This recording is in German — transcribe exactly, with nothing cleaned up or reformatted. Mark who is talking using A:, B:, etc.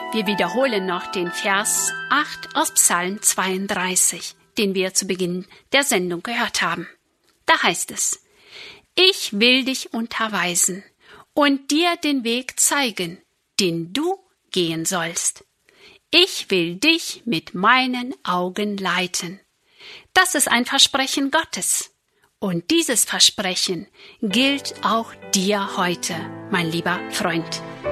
A: Wir wiederholen noch den Vers acht aus Psalm zweiunddreißig, den wir zu Beginn der Sendung gehört haben. Da heißt es: Ich will dich unterweisen und dir den Weg zeigen, den du gehen sollst. Ich will dich mit meinen Augen leiten. Das ist ein Versprechen Gottes. Und dieses Versprechen gilt auch dir heute, mein lieber Freund.